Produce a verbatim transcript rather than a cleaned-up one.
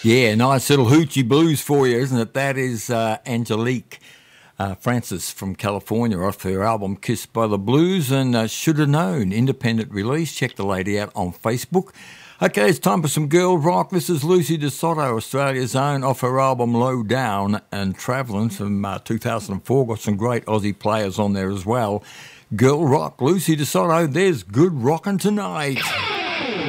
Yeah, nice little hoochie blues for you, isn't it? That is uh, Angelique uh, Francis from California off her album Kissed by the Blues, and uh, Should Have Known, independent release. Check the lady out on Facebook. Okay, it's time for some girl rock. This is Lucy DeSoto, Australia's own, off her album Low Down and Travelling from uh, two thousand four. Got some great Aussie players on there as well. Girl rock, Lucy DeSoto, there's good rockin' tonight.